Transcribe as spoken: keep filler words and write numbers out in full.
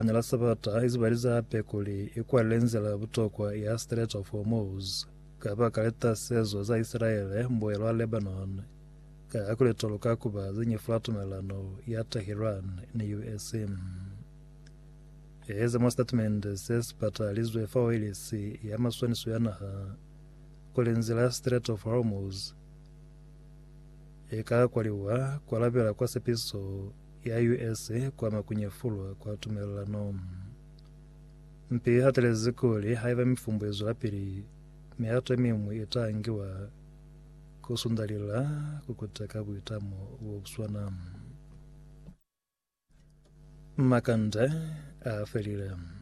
Nyala sabata izibaliza pekuli ikwalenzela butokwa ya Strait of Hormuz kaba kaleta sezo za Israel mbwelo wa Lebanon ka akulitoloka kuba zinye flatumelano ya Tehran ni U S M. Eze mo statement says patalizwe fawilisi ya maswani suyanaha kulenzela Strait of Hormuz eka kwaliwa kwalabela kwa sepiso ya U S A kwa makunyefulwa kwa tumelano mpi hatelezi kuli haiva mifumbuizo lapili miato mimu itaangiwa kusundalila kukutaka kuitamo woswana makanda afelile.